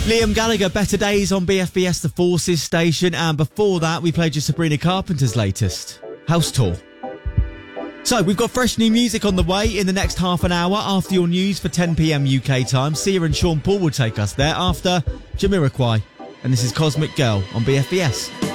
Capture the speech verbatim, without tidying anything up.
Liam Gallagher, Better Days on B F B S The Forces station. And before that, we played you Sabrina Carpenter's latest, House Tour. So, we've got fresh new music on the way in the next half an hour after your news for ten p m U K time. Sia and Sean Paul will take us there after Jamiroquai. And this is Cosmic Girl on B F B S.